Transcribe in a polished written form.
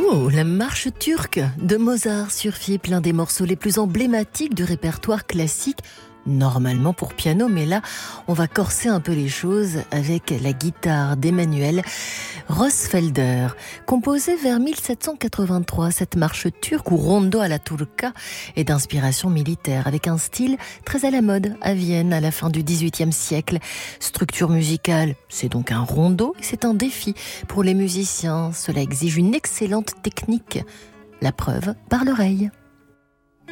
Oh, la marche turque de Mozart surfit l'un des morceaux les plus emblématiques du répertoire classique, normalement pour piano, mais là, on va corser un peu les choses avec la guitare d'Emanuel Rosfelder. Composée vers 1783, cette marche turque ou rondo alla turca est d'inspiration militaire, avec un style très à la mode à Vienne à la fin du XVIIIe siècle. Structure musicale, c'est donc un rondo et c'est un défi pour les musiciens. Cela exige une excellente technique. La preuve par l'oreille.